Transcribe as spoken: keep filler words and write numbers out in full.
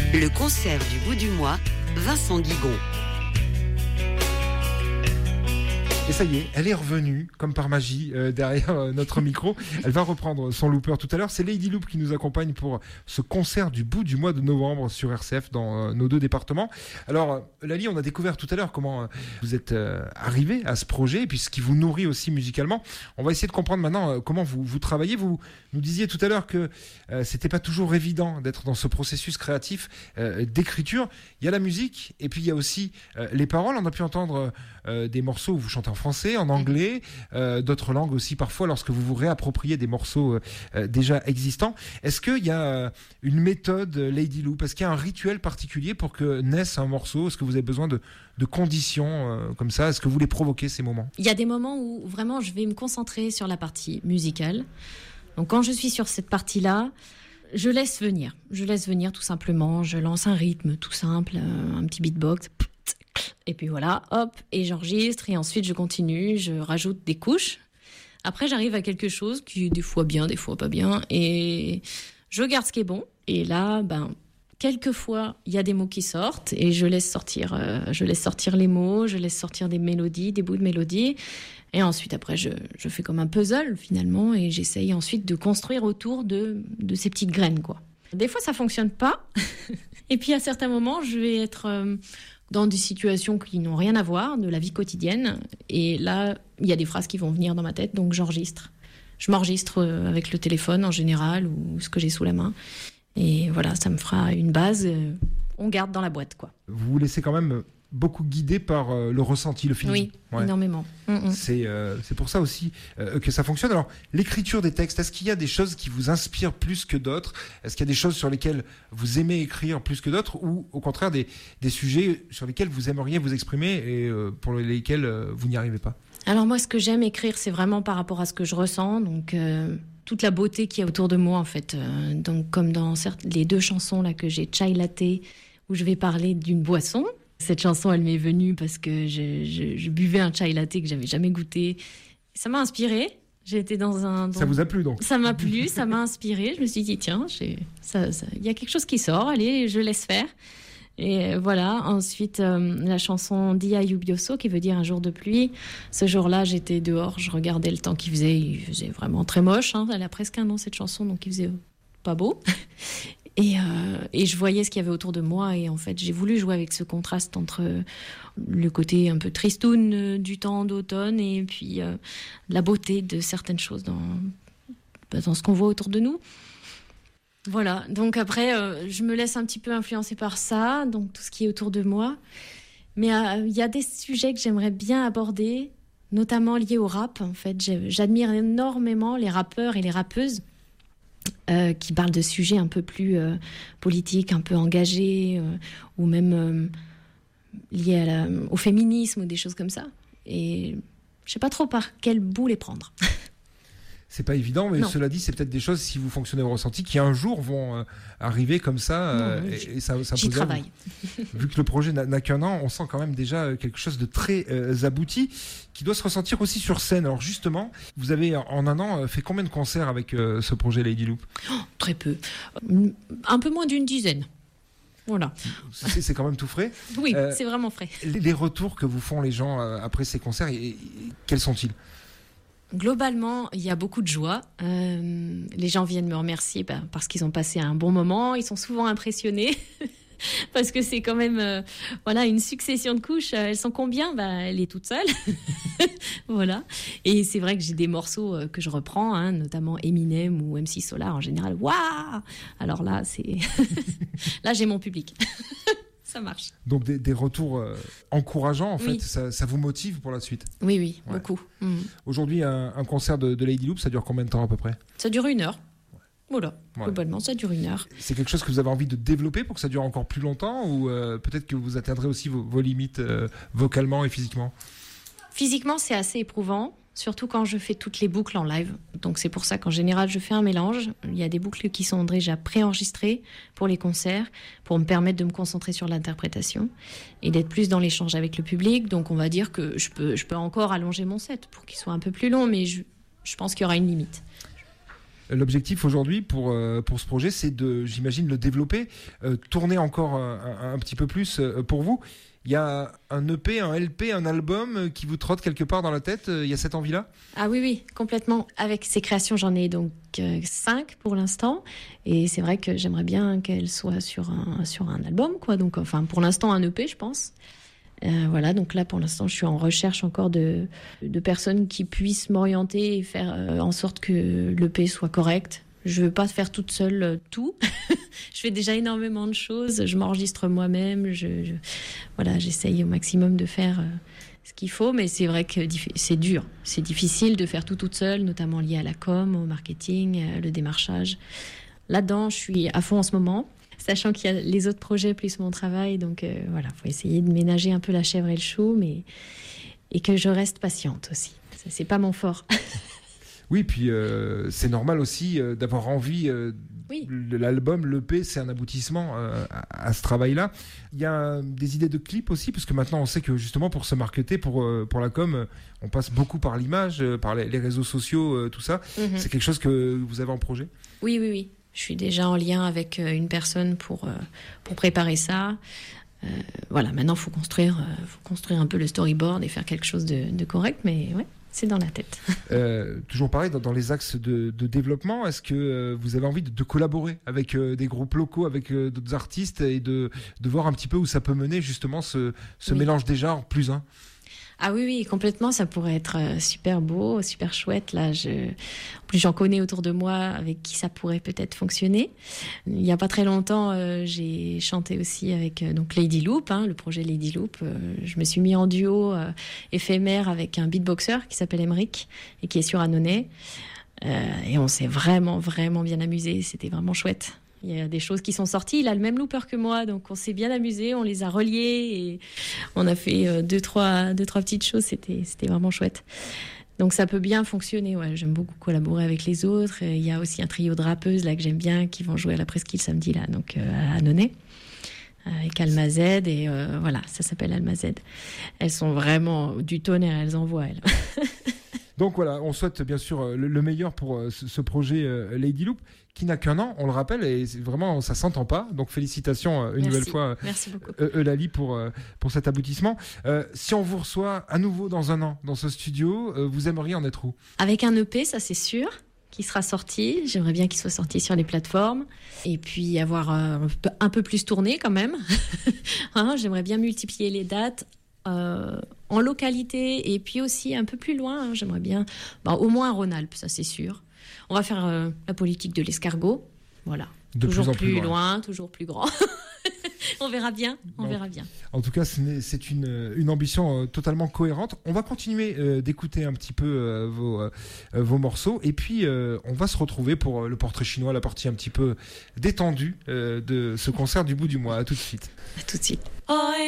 Le concert du bout du mois, Vincent Guigon. Et ça y est, elle est revenue, comme par magie, euh, derrière euh, notre micro. Elle va reprendre son looper tout à l'heure. C'est Lady Loop qui nous accompagne pour ce concert du bout du mois de novembre sur R C F dans euh, nos deux départements. Alors, euh, Lali, on a découvert tout à l'heure comment euh, vous êtes euh, arrivé à ce projet et puis ce qui vous nourrit aussi musicalement. On va essayer de comprendre maintenant euh, comment vous, vous travaillez. Vous nous disiez tout à l'heure que euh, c'était pas toujours évident d'être dans ce processus créatif euh, d'écriture. Il y a la musique et puis il y a aussi euh, les paroles. On a pu entendre euh, des morceaux où vous chantez en français, en anglais, euh, d'autres langues aussi parfois lorsque vous vous réappropriez des morceaux euh, déjà existants. Est-ce qu'il y a euh, une méthode Lady Loop? Est-ce qu'il y a un rituel particulier pour que naisse un morceau? Est-ce que vous avez besoin de, de conditions euh, comme ça? Est-ce que vous les provoquez ces moments? Il y a des moments où vraiment je vais me concentrer sur la partie musicale. Donc quand je suis sur cette partie-là, je laisse venir. Je laisse venir tout simplement. Je lance un rythme tout simple, euh, un petit beatbox. Et puis voilà, hop, et j'enregistre, et ensuite je continue, je rajoute des couches. Après, j'arrive à quelque chose qui est des fois bien, des fois pas bien, et je garde ce qui est bon. Et là, ben, quelquefois, il y a des mots qui sortent, et je laisse sortir, euh, je laisse sortir les mots, je laisse sortir des mélodies, des bouts de mélodies. Et ensuite, après, je, je fais comme un puzzle, finalement, et j'essaye ensuite de construire autour de, de ces petites graines, quoi. Des fois, ça fonctionne pas. Et puis, à certains moments, je vais être euh, dans des situations qui n'ont rien à voir, de la vie quotidienne. Et là, il y a des phrases qui vont venir dans ma tête, donc j'enregistre. Je m'enregistre euh, avec le téléphone, en général, ou ce que j'ai sous la main. Et voilà, ça me fera une base. Euh, on garde dans la boîte, quoi. Vous vous laissez quand même beaucoup guidé par euh, le ressenti, le feeling. Oui, ouais. Énormément. Mm-mm. C'est, euh, c'est pour ça aussi euh, que ça fonctionne. Alors, l'écriture des textes, est-ce qu'il y a des choses qui vous inspirent plus que d'autres? Est-ce qu'il y a des choses sur lesquelles vous aimez écrire plus que d'autres? Ou au contraire, des, des sujets sur lesquels vous aimeriez vous exprimer et euh, pour lesquels euh, vous n'y arrivez pas? Alors moi, ce que j'aime écrire, c'est vraiment par rapport à ce que je ressens. Donc, euh, toute la beauté qu'il y a autour de moi, en fait. Euh, donc, comme dans certes, les deux chansons là que j'ai, Chai Latte, où je vais parler d'une boisson. Cette chanson, elle m'est venue parce que je, je, je buvais un chai latte que j'avais jamais goûté. Ça m'a inspirée. J'ai été dans un... Dans... Ça vous a plu, donc? Ça m'a plu, ça m'a inspirée. Je me suis dit, tiens, il y a quelque chose qui sort. Allez, je laisse faire. Et voilà. Ensuite, euh, la chanson Dia Lluvioso, qui veut dire un jour de pluie. Ce jour-là, j'étais dehors, je regardais le temps qu'il faisait. Il faisait vraiment très moche. Hein. Elle a presque un an, cette chanson, donc il faisait pas beau. Et, euh, et je voyais ce qu'il y avait autour de moi. Et en fait, j'ai voulu jouer avec ce contraste entre le côté un peu tristoun du temps d'automne et puis euh, la beauté de certaines choses dans, dans ce qu'on voit autour de nous. Voilà. Donc après, euh, je me laisse un petit peu influencer par ça, donc tout ce qui est autour de moi. Mais il euh, y a des sujets que j'aimerais bien aborder, notamment liés au rap. En fait, j'admire énormément les rappeurs et les rappeuses. Euh, qui parlent de sujets un peu plus euh, politiques, un peu engagés, euh, ou même euh, liés à la, au féminisme ou des choses comme ça. Et je sais pas trop par quel bout les prendre. C'est pas évident, mais non. Cela dit, c'est peut-être des choses, si vous fonctionnez au ressenti, qui un jour vont euh, arriver comme ça. Euh, non, et, et ça, ça j'y travaille. Vu que le projet n'a, n'a qu'un an, on sent quand même déjà quelque chose de très euh, abouti, qui doit se ressentir aussi sur scène. Alors justement, vous avez en un an fait combien de concerts avec euh, ce projet Lady Loop? Oh, très peu. Un peu moins d'une dizaine. Voilà. C'est, c'est quand même tout frais. Oui, euh, c'est vraiment frais. Les, les retours que vous font les gens euh, après ces concerts, et, et, quels sont-ils? Globalement, il y a beaucoup de joie. Euh, les gens viennent me remercier bah, parce qu'ils ont passé un bon moment. Ils sont souvent impressionnés parce que c'est quand même euh, voilà, une succession de couches. Elles sont combien? Bah, elle est toute seule. Voilà. Et c'est vrai que j'ai des morceaux euh, que je reprends, hein, notamment Eminem ou M C Solar en général. Waouh! Alors là, c'est là j'ai mon public. Ça marche. Donc des, des retours euh, encourageants, en oui. fait, ça, ça vous motive pour la suite? Oui, oui, ouais. Beaucoup. Mmh. Aujourd'hui, un, un concert de, de Lady Loop, ça dure combien de temps à peu près? Ça dure une heure. Voilà, ouais. Globalement, ça dure une heure. C'est quelque chose que vous avez envie de développer pour que ça dure encore plus longtemps, ou euh, peut-être que vous atteindrez aussi vos, vos limites euh, vocalement et physiquement? Physiquement, c'est assez éprouvant. Surtout quand je fais toutes les boucles en live. Donc c'est pour ça qu'en général, je fais un mélange. Il y a des boucles qui sont déjà préenregistrées pour les concerts, pour me permettre de me concentrer sur l'interprétation et d'être plus dans l'échange avec le public. Donc on va dire que je peux, je peux encore allonger mon set pour qu'il soit un peu plus long, mais je, je pense qu'il y aura une limite. L'objectif aujourd'hui pour, euh, pour ce projet, c'est de, j'imagine, le développer, euh, tourner encore un, un, un petit peu plus euh, pour vous. Il y a un E P, un L P, un album qui vous trotte quelque part dans la tête. Il y a cette envie-là ? Ah oui, oui, complètement. Avec ces créations, j'en ai donc euh, cinq pour l'instant. Et c'est vrai que j'aimerais bien qu'elles soient sur un, sur un album, quoi. Donc, enfin, pour l'instant, un E P, je pense. Euh, voilà, donc là, pour l'instant, je suis en recherche encore de, de personnes qui puissent m'orienter et faire euh, en sorte que l'E P soit correct. Je veux pas faire toute seule euh, tout. Je fais déjà énormément de choses. Je m'enregistre moi-même. Je, je, voilà, j'essaye au maximum de faire euh, ce qu'il faut. Mais c'est vrai que c'est dur. C'est difficile de faire tout toute seule, notamment lié à la com, au marketing, euh, le démarchage. Là-dedans, je suis à fond en ce moment, sachant qu'il y a les autres projets plus mon travail. Donc euh, voilà, faut essayer de ménager un peu la chèvre et le chou, mais et que je reste patiente aussi. Ça, c'est pas mon fort. Oui, puis euh, c'est normal aussi euh, d'avoir envie euh, oui. de l'album, l'E P, c'est un aboutissement euh, à, à ce travail-là. Il y a euh, des idées de clips aussi, parce que maintenant on sait que justement pour se marketer, pour, euh, pour la com, euh, on passe beaucoup par l'image, euh, par les, les réseaux sociaux, euh, tout ça. Mm-hmm. C'est quelque chose que vous avez en projet ? Oui, oui, oui. Je suis déjà en lien avec une personne pour, euh, pour préparer ça. Euh, voilà, maintenant il faut construire, euh, faut construire un peu le storyboard et faire quelque chose de, de correct, mais ouais. C'est dans la tête. Euh, toujours pareil, dans, dans les axes de, de développement, est-ce que euh, vous avez envie de, de collaborer avec euh, des groupes locaux, avec euh, d'autres artistes et de, de voir un petit peu où ça peut mener justement ce, ce oui. mélange des genres plus un ? Ah oui, oui, complètement, ça pourrait être super beau, super chouette. Là, je... En plus, j'en connais autour de moi avec qui ça pourrait peut-être fonctionner. Il n'y a pas très longtemps, euh, j'ai chanté aussi avec euh, donc Lady Loop, hein, le projet Lady Loop. Euh, je me suis mis en duo euh, éphémère avec un beatboxer qui s'appelle Emeric et qui est sur Annonay. Euh, et on s'est vraiment, vraiment bien amusé. C'était vraiment chouette. Il y a des choses qui sont sorties. Il a le même looper que moi, donc on s'est bien amusé. On les a reliés et on a fait deux, trois, deux, trois petites choses. C'était, c'était vraiment chouette. Donc ça peut bien fonctionner. Ouais, j'aime beaucoup collaborer avec les autres. Il y a aussi un trio de rappeuses là que j'aime bien qui vont jouer à la Presqu'île samedi là, donc euh, à Annonay, avec Alma Z et euh, voilà, ça s'appelle Alma Z. Elles sont vraiment du tonnerre. Elles envoient elles. Donc voilà, on souhaite bien sûr le, le meilleur pour euh, ce, ce projet euh, Lady Loop, qui n'a qu'un an, on le rappelle, et vraiment ça s'entend pas. Donc félicitations euh, une Merci. nouvelle fois, Merci beaucoup. Euh, Eulalie pour euh, pour cet aboutissement. Euh, si on vous reçoit à nouveau dans un an dans ce studio, euh, vous aimeriez en être où ? Avec un E P, ça c'est sûr, qui sera sorti. J'aimerais bien qu'il soit sorti sur les plateformes, et puis avoir euh, un, peu, un peu plus tourné quand même. hein, j'aimerais bien multiplier les dates. Euh, en localité et puis aussi un peu plus loin, hein, j'aimerais bien, bah, au moins à Rhône-Alpes, ça c'est sûr. On va faire euh, la politique de l'escargot, voilà. De toujours plus en plus, plus loin. loin, toujours plus grand. on verra bien, on bon. verra bien. En tout cas, c'est une, une ambition euh, totalement cohérente. On va continuer euh, d'écouter un petit peu euh, vos, euh, vos morceaux et puis euh, on va se retrouver pour euh, le portrait chinois, la partie un petit peu détendue euh, de ce concert du bout du mois. À tout de suite. À tout de suite. Oh,